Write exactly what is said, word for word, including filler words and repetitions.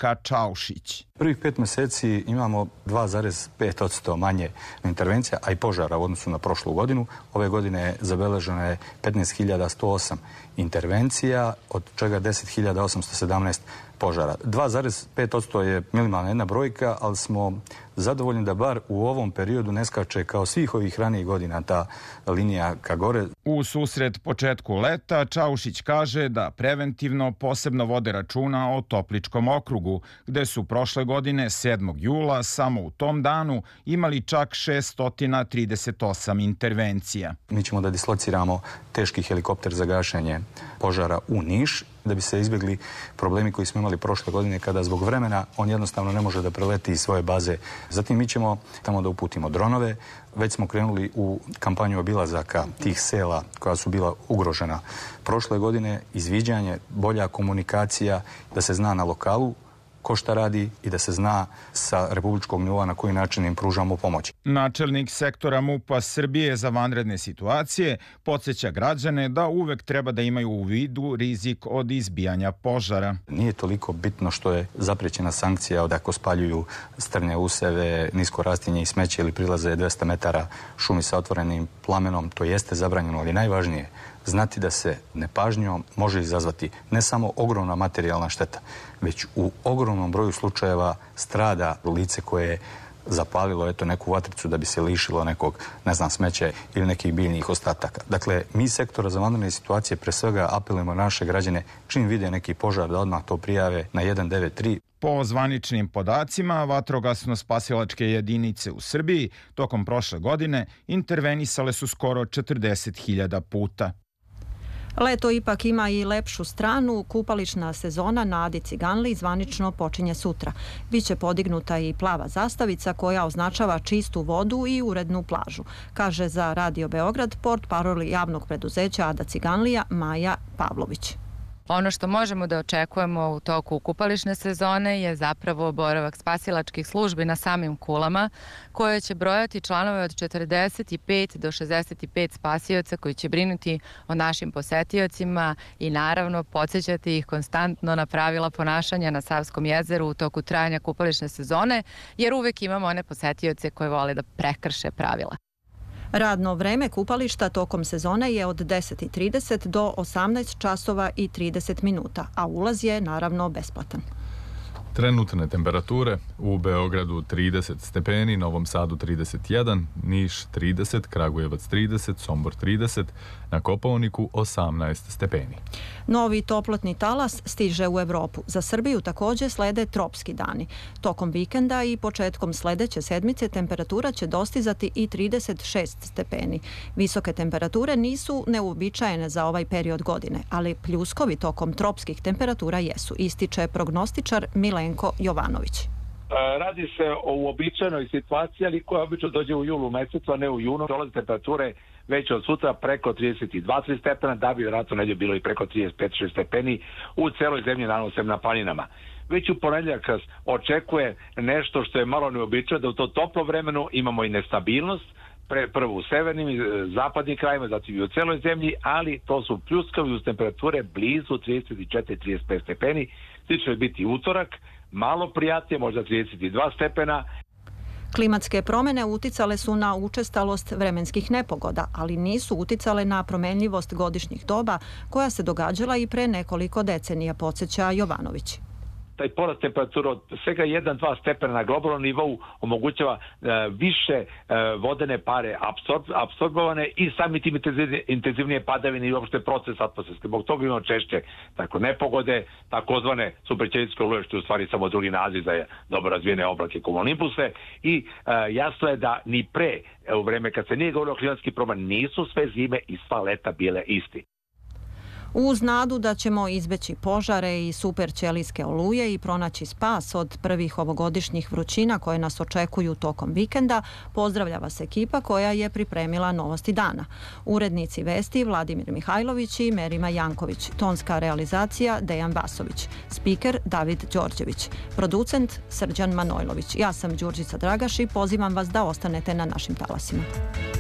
Milka Čaušić. Prvih pet mjeseci imamo dva zarez pet posto manje intervencija, a i požara u odnosu na prošlu godinu. Ove godine zabeleženo je petnaest hiljada sto osam intervencija, od čega deset hiljada osamsto sedamnaest požara. dva zarez pet posto je minimalna jedna brojka, ali smo zadovoljni da bar u ovom periodu ne skače kao svih ovih ranijih godina ta linija ka gore. U susret početku leta Čaušić kaže da preventivno posebno vode računa o Topličkom okrugu, gde su prošle godine sedmog jula samo u tom danu imali čak šesto trideset osam intervencija. Mi ćemo da dislociramo teški helikopter za gašenje požara u Niš, da bi se izbjegli problemi koji smo imali prošle godine kada zbog vremena on jednostavno ne može da preleti iz svoje baze. Zatim mi ćemo tamo da uputimo dronove. Već smo krenuli u kampanju obilazaka tih sela koja su bila ugrožena prošle godine, izviđanje, bolja komunikacija, da se zna na lokalu ko šta radi i da se zna sa republičkog nivoa na koji način im pružamo pomoć. Načelnik sektora MUP-a Srbije za vanredne situacije podsjeća građane da uvek treba da imaju u vidu rizik od izbijanja požara. Nije toliko bitno što je zapriječena sankcija od ako spaljuju strnje useve, nisko rastinje i smeće ili prilaze dvesta metara šumi sa otvorenim plamenom. To jeste zabranjeno, ali najvažnije znati da se nepažnjom može izazvati ne samo ogromna materijalna šteta, već u ogromnom broju slučajeva strada lice koje je zapalilo eto neku vatricu da bi se lišilo nekog, ne znam, smeća ili nekih biljnih ostataka. Dakle, mi sektora za vanredne situacije pre svega apelujemo naše građane čim vide neki požar da odmah to prijave na jedan devet tri. Po zvaničnim podacima, vatrogasno-spasilačke jedinice u Srbiji tokom prošle godine intervenisale su skoro četrdeset hiljada puta. Leto ipak ima i lepšu stranu. Kupališna sezona na Adi Ciganliji zvanično počinje sutra. Biće podignuta i plava zastavica koja označava čistu vodu i urednu plažu, kaže za Radio Beograd portparol javnog preduzeća Ada Ciganlija Maja Pavlović. Ono što možemo da očekujemo u toku kupališne sezone je zapravo boravak spasilačkih službi na samim kulama, koje će brojati članove od četrdeset pet do šezdeset pet spasioca koji će brinuti o našim posetiocima i naravno podsjećati ih konstantno na pravila ponašanja na Savskom jezeru u toku trajanja kupališne sezone, jer uvek imamo one posetioce koje vole da prekrše pravila. Radno vreme kupališta tokom sezone je od deset i trideset do osamnaest časova i trideset minuta, a ulaz je naravno besplatan. Trenutne temperature u Beogradu trideset stepeni, Novom Sadu trideset jedan, Niš trideset, Kragujevac trideset, Sombor trideset, na Kopaoniku osamnaest stepeni. Novi toplotni talas stiže u Evropu. Za Srbiju također slede tropski dani. Tokom vikenda i početkom sledeće sedmice temperatura će dostizati i trideset šest stepeni. Visoke temperature nisu neuobičajene za ovaj period godine, ali pljuskovi tokom tropskih temperatura jesu, ističe prognostičar Milenko Jovanović. Radi se o uobičajenoj situaciji, ali koja obično dođe u julu mesecu, a ne u junu. Dolaze temperature već od sutra preko trideset dva stepena, da bi vjerojatno neđe bilo i preko trideset pet šest stepeni u celoj zemlji, naravno sem na planinama. Već u ponedjeljak očekuje nešto što je malo neobičajno, da u to toplo vremenu imamo i nestabilnost, pre, prvo u severnim i zapadnim krajima, zatim i u celoj zemlji, ali to su pljuskavi uz temperature blizu trideset četiri trideset pet stepeni. Slično je biti utorak, malo prijatnije, možda trideset dva stepena. Klimatske promjene uticale su na učestalost vremenskih nepogoda, ali nisu uticale na promenljivost godišnjih doba koja se događala i pre nekoliko decenija, podsjeća Jovanović. Taj porast temperatura od svega jedan do dva stepena na globalnom nivou omogućava e, više e, vodene pare apsorb, apsorbovane i sami tim intenzivnije padavine i uopšte proces atmosferske. Zbog toga imamo češće tako nepogode, takozvane superćelijske oluje, što je u stvari samo drugi naziv za dobro razvijene oblake cumulonimbuse i e, jasno je da ni pre, u vreme kad se nije govorilo o klimatskih promjena, nisu sve zime i sva leta bile isti. Uz nadu da ćemo izbeći požare i superćelijske oluje i pronaći spas od prvih ovogodišnjih vrućina koje nas očekuju tokom vikenda, pozdravlja vas ekipa koja je pripremila novosti dana. Urednici vesti Vladimir Mihajlović i Merima Janković, tonska realizacija Dejan Basović, spiker David Đorđević, producent Srđan Manojlović. Ja sam Đurđica Dragaš i pozivam vas da ostanete na našim talasima.